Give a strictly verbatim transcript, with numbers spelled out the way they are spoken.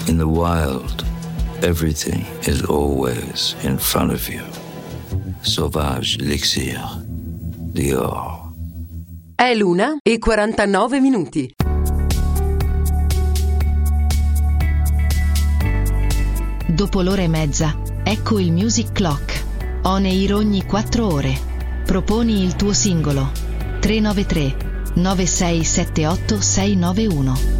In the wild, everything is always in front of you. Sauvage Elixir, Dior. È l'una e quarantanove minuti. Dopo l'ora e mezza, ecco il Music Clock. On air ogni quattro ore. Proponi il tuo singolo. tre nove tre nove sei sette otto sei nove uno.